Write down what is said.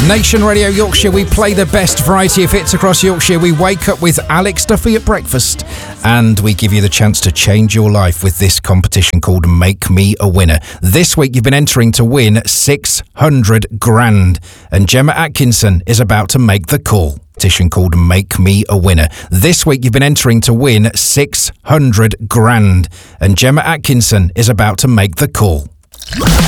Nation Radio Yorkshire, we play the best variety of hits across Yorkshire. We wake up with Alex Duffy at breakfast and we give you the chance to change your life with this competition called Make Me a Winner. This week you've been entering to win 600 grand and Gemma Atkinson is about to make the call. Competition called Make Me a Winner. This week you've been entering to win 600 grand and Gemma Atkinson is about to make the call.